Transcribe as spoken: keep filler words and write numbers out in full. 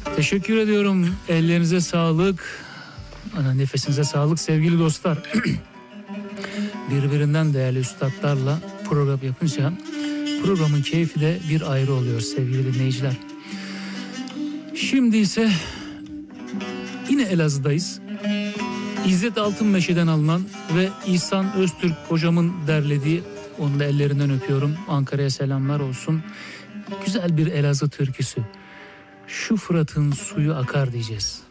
Teşekkür ediyorum. Ellerinize sağlık. Nefesinize sağlık sevgili dostlar. Birbirinden değerli üstadlarla program yapınca programın keyfi de bir ayrı oluyor sevgili dinleyiciler. Şimdi ise yine Elazığ'dayız. İzzet Altınmeşe'den alınan ve İhsan Öztürk hocamın derlediği, onun da ellerinden öpüyorum. Ankara'ya selamlar olsun. Güzel bir Elazığ türküsü. Şu Fırat'ın suyu akar diyeceğiz.